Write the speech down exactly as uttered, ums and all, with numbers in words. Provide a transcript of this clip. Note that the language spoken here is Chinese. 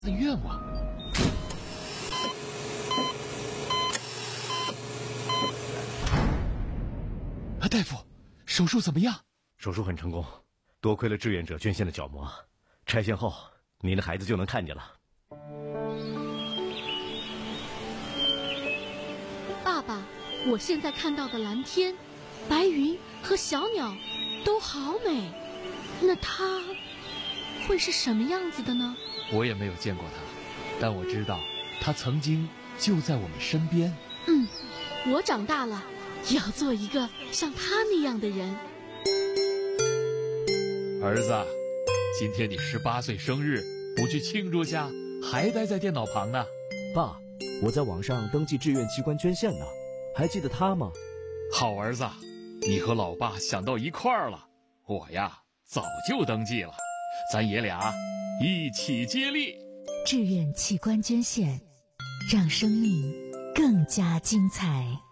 的愿望。啊，大夫，手术怎么样？ 手术很成功，多亏了志愿者捐献的角膜，拆线后您的孩子就能看见了。 爸爸，我现在看到的蓝天、白云和小鸟都好美，那它会是什么样子的呢？ 我也没有见过它，但我知道它曾经就在我们身边。 嗯，我长大了也要做一个像他那样的人。 儿子，今天你十八岁生日，不去庆祝下，还待在电脑旁呢。 爸，我在网上登记志愿器官捐献呢，还记得他吗？ 好儿子，你和老爸想到一块儿了。我呀，早就登记了，咱爷俩一起接力。 志愿器官捐献，让生命更加精彩。